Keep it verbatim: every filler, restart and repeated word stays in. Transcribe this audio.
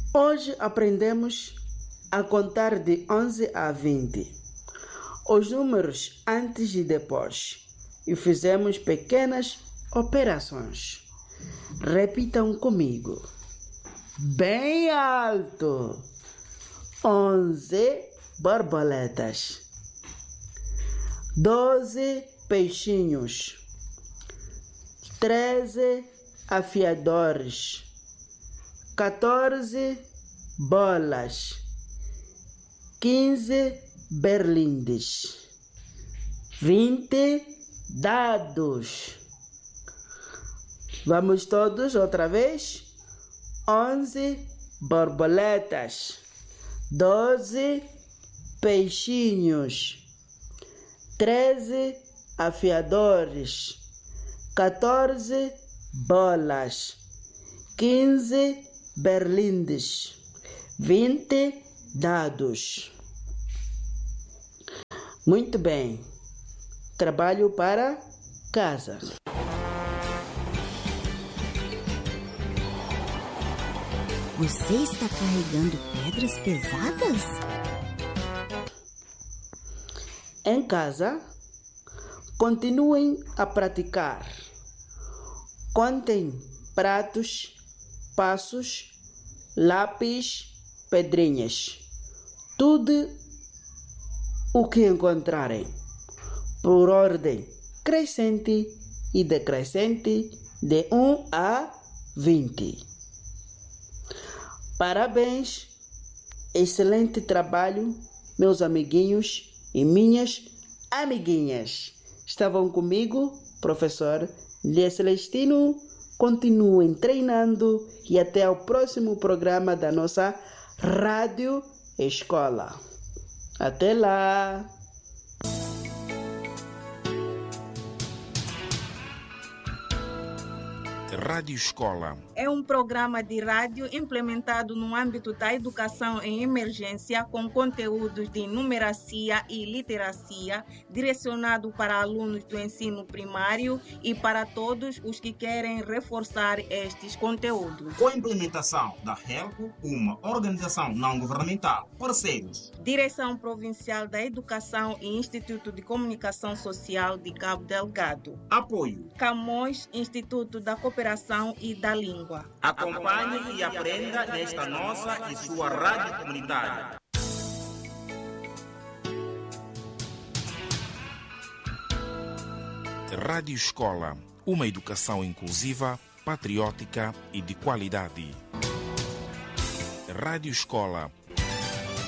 Hoje aprendemos a contar de onze a vinte, os números antes e depois, e fizemos pequenas operações. Repitam comigo. Bem alto. Onze borboletas. Doze peixinhos. Treze afiadores. Quatorze bolas. Quinze berlindes. Vinte dados. Vamos todos outra vez? Onze borboletas. Doze peixinhos. Treze afiadores. Quatorze bolas. Quinze berlindes. Vinte dados. Muito bem. Trabalho para casa. Você está carregando pedras pesadas? Em casa, continuem a praticar. Contem pratos, passos, lápis, pedrinhas. Tudo o que encontrarem, por ordem crescente e decrescente de um a vinte. Parabéns! Excelente trabalho, meus amiguinhos e minhas amiguinhas. Estavam comigo, professor Lia Celestino. Continuem treinando e até ao próximo programa da nossa Rádio Escola. Até lá! Rádio Escola é um programa de rádio implementado no âmbito da educação em emergência com conteúdos de numeracia e literacia, direcionado para alunos do ensino primário e para todos os que querem reforçar estes conteúdos. Com a implementação da HELCO, uma organização não governamental, parceiros. Direção Provincial da Educação e Instituto de Comunicação Social de Cabo Delgado. Apoio. Camões, Instituto da Cooperação e da Língua. Acompanhe e aprenda nesta nossa e sua rádio comunitária. Rádio Escola, uma educação inclusiva, patriótica e de qualidade. Rádio Escola,